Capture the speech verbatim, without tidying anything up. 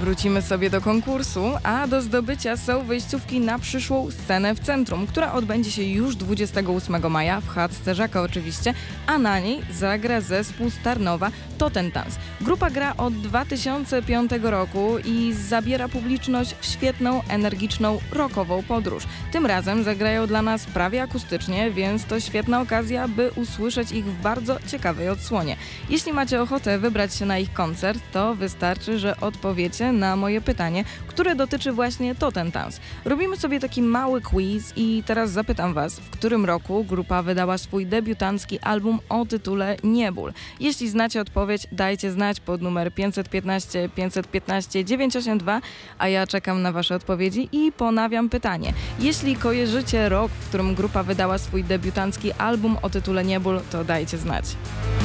Wrócimy sobie do konkursu, a do zdobycia są wejściówki na przyszłą scenę w centrum, która odbędzie się już dwudziestego ósmego maja w chatce Żaka oczywiście, a na niej zagra zespół z Tarnowa To Ten Tans. Grupa gra od dwa tysiące piątego roku i zabiera publiczność w świetną, energiczną, rockową podróż. Tym razem zagrają dla nas prawie akustycznie, więc to świetna okazja, by usłyszeć ich w bardzo ciekawej odsłonie. Jeśli macie ochotę wybrać się na ich koncert, to wystarczy, że odpowiecie na moje pytanie, które dotyczy właśnie To Ten Tans. Robimy sobie taki mały quiz i teraz zapytam was, w którym roku grupa wydała swój debiutancki album o tytule Nie ból. Jeśli znacie odpowiedź, dajcie znać pod numer pięćset piętnaście pięćset piętnaście dziewięćset osiemdziesiąt dwa, a ja czekam na wasze odpowiedzi i ponawiam pytanie. Jeśli kojarzycie rok, w którym grupa wydała swój debiutancki album o tytule Nie ból, to dajcie znać.